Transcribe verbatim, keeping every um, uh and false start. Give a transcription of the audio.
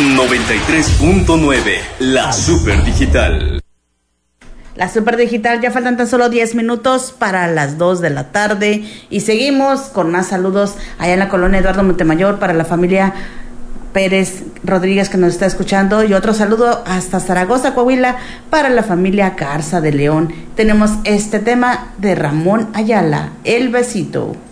noventa y tres punto nueve, la Super Digital. La Super Digital, ya faltan tan solo diez minutos para las dos de la tarde y seguimos con más saludos allá en la colonia Eduardo Montemayor para la familia Pérez Rodríguez que nos está escuchando, y otro saludo hasta Zaragoza, Coahuila, para la familia Garza de León. Tenemos este tema de Ramón Ayala, El Besito.